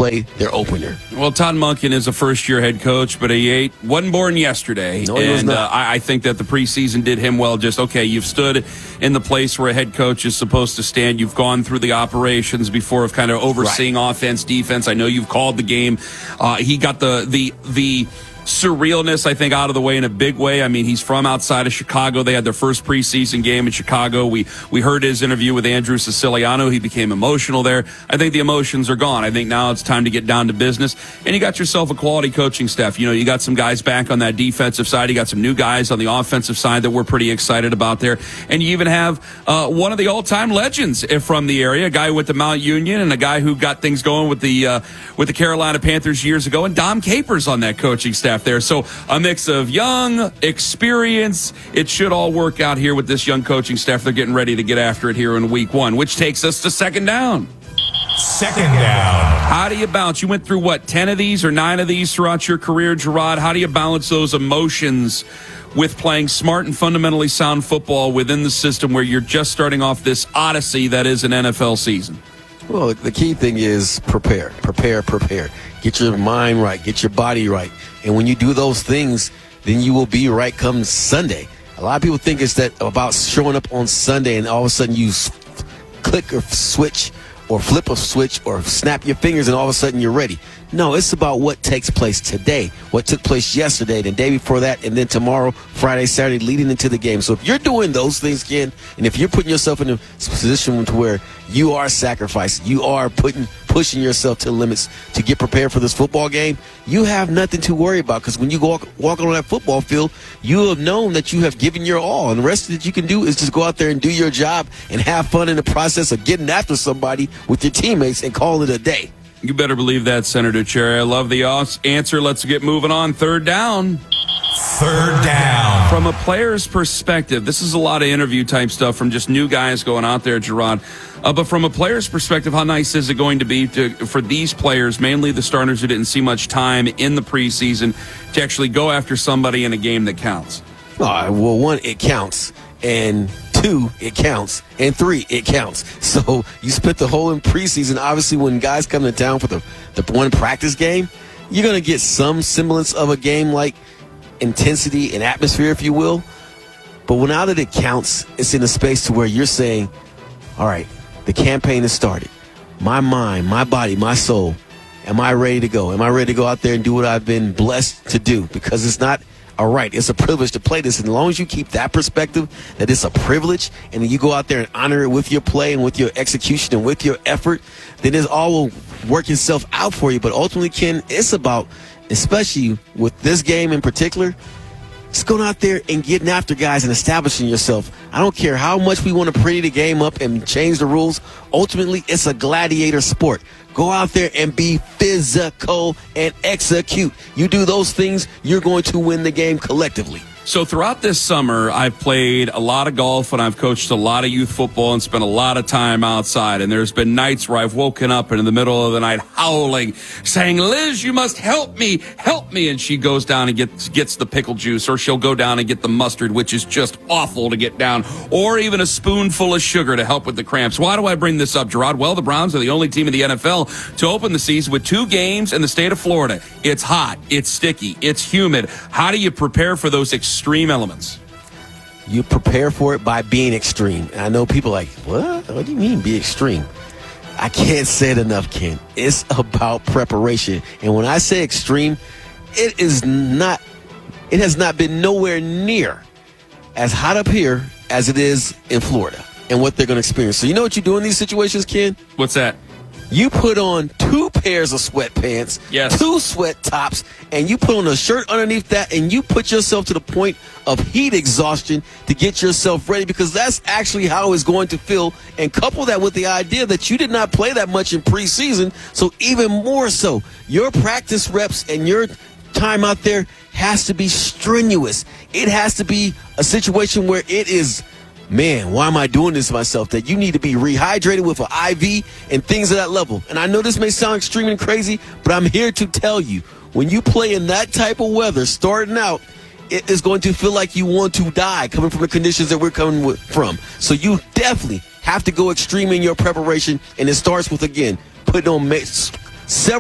play their opener. Well, Todd Monken is a first-year head coach, but he wasn't born yesterday. No, he was not. I think that the preseason did him well. Just, okay, you've stood in the place where a head coach is supposed to stand. You've gone through the operations before of kind of overseeing offense, defense. I know you've called the game. He got the surrealness, I think, out of the way in a big way. I mean, he's from outside of Chicago. They had their first preseason game in Chicago. We heard his interview with Andrew Siciliano. He became emotional there. I think the emotions are gone. I think now it's time to get down to business. And you got yourself a quality coaching staff. You know, you got some guys back on that defensive side. You got some new guys on the offensive side that we're pretty excited about there. And you even have one of the all-time legends from the area, a guy with the Mount Union and a guy who got things going with the Carolina Panthers years ago, and Dom Capers on that coaching staff there. So a mix of young, experience. It should all work out here with this young coaching staff. They're getting ready to get after it here in week 1, which takes us to second down. Second down. How do you balance? You went through, 10 of these or 9 of these throughout your career, Gerard? How do you balance those emotions with playing smart and fundamentally sound football within the system where you're just starting off this odyssey that is an NFL season? Well, the key thing is prepare. Get your mind right. Get your body right. And when you do those things, then you will be right come Sunday. A lot of people think it's that about showing up on Sunday and all of a sudden you click or switch or flip a switch or snap your fingers and all of a sudden you're ready. No, it's about what takes place today, what took place yesterday, the day before that, and then tomorrow, Friday, Saturday, leading into the game. So if you're doing those things, Ken, and if you're putting yourself in a position to where you are sacrificing, you are pushing yourself to the limits to get prepared for this football game, you have nothing to worry about, because when you walk on that football field, you have known that you have given your all, and the rest that you can do is just go out there and do your job and have fun in the process of getting after somebody with your teammates and call it a day. You better believe that, Senator Cherry. I love the answer. Let's get moving on. Third down. Third down. From a player's perspective, this is a lot of interview type stuff from just new guys going out there, Gerard. But from a player's perspective, how nice is it going to be for these players, mainly the starters who didn't see much time in the preseason, to actually go after somebody in a game that counts? Well, 1, it counts. And 2, it counts. And 3, it counts. So you spent the whole in preseason. Obviously, when guys come to town for the one practice game, you're going to get some semblance of a game-like intensity and atmosphere, if you will. But now that it counts, it's in a space to where you're saying, all right, the campaign has started. My mind, my body, my soul, am I ready to go? Am I ready to go out there and do what I've been blessed to do? Because it's not all right, it's a privilege to play this. And as long as you keep that perspective, that it's a privilege, and then you go out there and honor it with your play and with your execution and with your effort, then it all will work itself out for you. But ultimately, Ken, it's about, especially with this game in particular, just going out there and getting after guys and establishing yourself. I don't care how much we want to pretty the game up and change the rules. Ultimately, it's a gladiator sport. Go out there and be physical and execute. You do those things, you're going to win the game collectively. So throughout this summer, I've played a lot of golf and I've coached a lot of youth football and spent a lot of time outside. And there's been nights where I've woken up and in the middle of the night howling, saying, Liz, you must help me. And she goes down and gets the pickle juice, or she'll go down and get the mustard, which is just awful to get down, or even a spoonful of sugar to help with the cramps. Why do I bring this up, Gerard? Well, the Browns are the only team in the NFL to open the season with 2 games in the state of Florida. It's hot. It's sticky. It's humid. How do you prepare for those extreme elements? You prepare for it by being extreme. And I know people are like, what? What do you mean be extreme? I can't say it enough, Ken. It's about preparation. And when I say extreme, it has not been nowhere near as hot up here as it is in Florida and what they're going to experience. So you know what you do in these situations, Ken? What's that? You put on 2 pairs of sweatpants, yes, 2 sweat tops, and you put on a shirt underneath that, and you put yourself to the point of heat exhaustion to get yourself ready, because that's actually how it's going to feel. And couple that with the idea that you did not play that much in preseason, so even more so, your practice reps and your time out there has to be strenuous. It has to be a situation where it is, man, why am I doing this to myself? That you need to be rehydrated with an IV and things of that level. And I know this may sound extreme and crazy, but I'm here to tell you, when you play in that type of weather starting out, it is going to feel like you want to die coming from the conditions that we're coming from. So you definitely have to go extreme in your preparation, and it starts with, again, putting on several